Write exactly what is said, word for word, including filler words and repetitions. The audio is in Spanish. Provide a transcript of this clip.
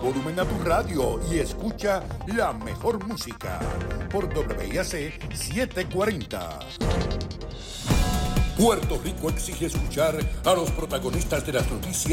volumen a tu radio y escucha la mejor música por W I A C setecientos cuarenta. Puerto Rico exige escuchar a los protagonistas de las noticias